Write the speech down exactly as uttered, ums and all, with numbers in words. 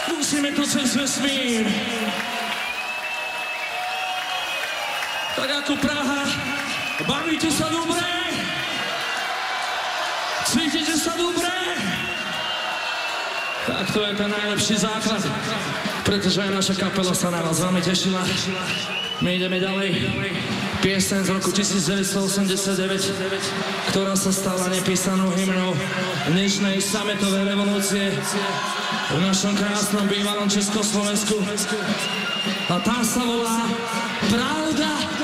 Skúsime to cez vesmír. Tak ako Praha, bavíte sa dobre? Cítite sa dobre? Tak to je ten najlepší základ, pretože aj naša kapela sa na vás veľmi tešila. My ideme ďalej. Pieseň z roku devätnásťstoosemdesiatdeväť, ktorá sa stala nepísanou hymnou dnešnej sametovej revolúcie v našom krásnom bývalom Československu. A tá sa volá Pravda.